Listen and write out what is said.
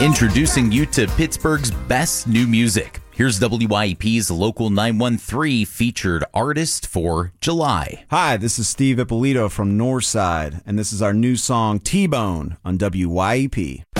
Introducing you to Pittsburgh's best new music. Here's WYEP's Local 913 featured artist for July. Hi, this is Steve Ippolito from Northside, and this is our new song T-Bone on WYEP.